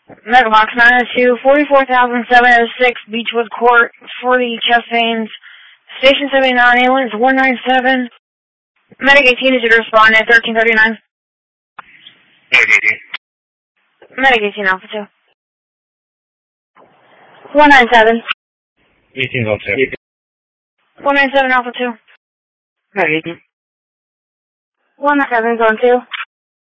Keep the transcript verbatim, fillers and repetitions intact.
Megabox nine oh two, forty-four thousand seven oh six, Beechwood Court, for the chest pains. Station seventy-nine, ambulance one nine seven. Medic eighteen is your respondent, thirteen thirty-nine. Medic eighteen. Medic eighteen, Alpha two. one nine seven. eighteen Alpha two. one nine seven, Alpha two. Medic eighteen. one nine seven, zone two.